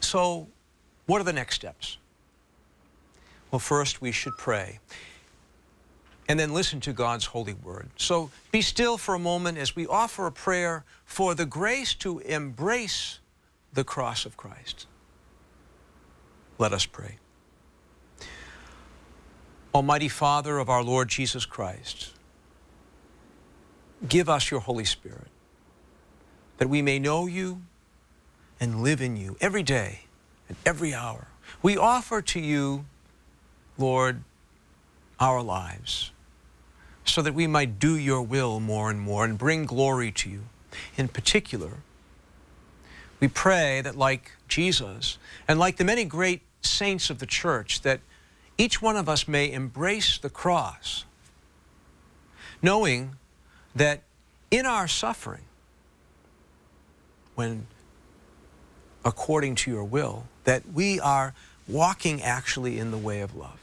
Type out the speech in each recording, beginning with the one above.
so, what are the next steps? Well, first we should pray and then listen to God's holy word. So be still for a moment as we offer a prayer for the grace to embrace the cross of Christ. Let us pray. Almighty Father of our Lord Jesus Christ, give us your Holy Spirit, that we may know you and live in you every day and every hour. We offer to you, Lord, our lives, so that we might do your will more and more and bring glory to you. In particular, we pray that like Jesus and like the many great saints of the church, that each one of us may embrace the cross, knowing that in our suffering, when according to your will, that we are walking actually in the way of love.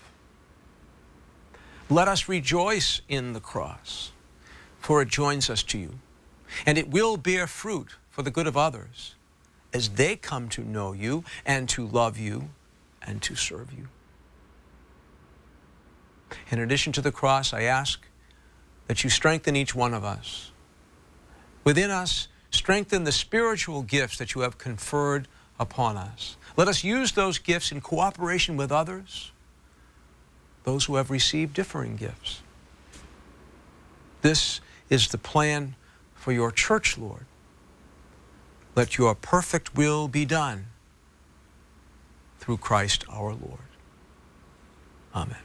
Let us rejoice in the cross, for it joins us to you, and it will bear fruit for the good of others as they come to know you and to love you and to serve you. In addition to the cross, I ask that you strengthen each one of us. Within us, strengthen the spiritual gifts that you have conferred upon us. Let us use those gifts in cooperation with others, those who have received differing gifts. This is the plan for your church, Lord. Let your perfect will be done through Christ our Lord. Amen.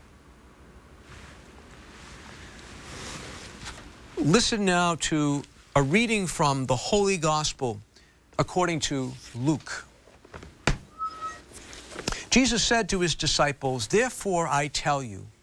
Listen now to a reading from the Holy Gospel according to Luke. Jesus said to his disciples, "Therefore I tell you,